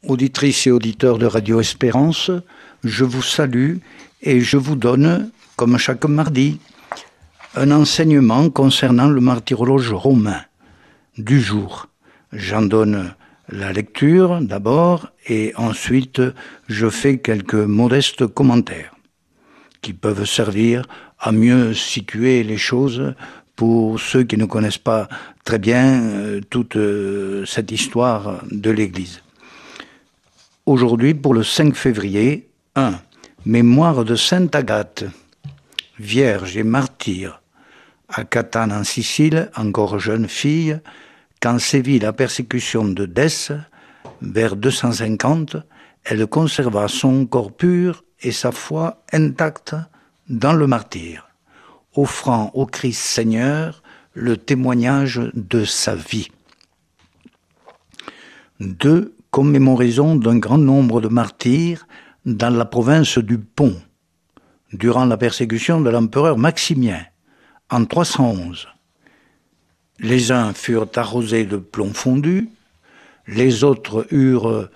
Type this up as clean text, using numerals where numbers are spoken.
Auditrices et auditeurs de Radio Espérance, je vous salue et je vous donne, comme chaque mardi, un enseignement concernant le martyrologe romain du jour. J'en donne la lecture d'abord et ensuite je fais quelques modestes commentaires qui peuvent servir à mieux situer les choses pour ceux qui ne connaissent pas très bien toute cette histoire de l'Église. Aujourd'hui, pour le 5 février, 1. Mémoire de Sainte Agathe, vierge et martyre, à Catane en Sicile, encore jeune fille, quand sévit la persécution de Dès, vers 250, elle conserva son corps pur et sa foi intacte dans le martyre, offrant au Christ Seigneur le témoignage de sa vie. 2. Commémoraison d'un grand nombre de martyrs dans la province du Pont, durant la persécution de l'empereur Maximien, en 311. Les uns furent arrosés de plomb fondu, les autres eurent